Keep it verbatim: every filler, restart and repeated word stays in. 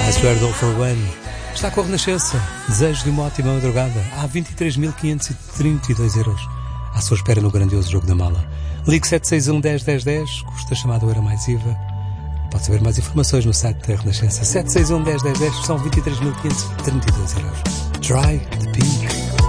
I Swear All For One. Está com a Renascença. Desejo de uma ótima madrugada. Há vinte e três mil quinhentos e trinta e dois euros à sua espera no grandioso jogo da mala. Ligue sete seis um, dez, dez, dez. Custa chamada Euro mais I V A. Pode saber mais informações no site da Renascença. sete seis um, dez, dez, dez. São vinte e três mil quinhentos e trinta e dois euros. Try the Pink.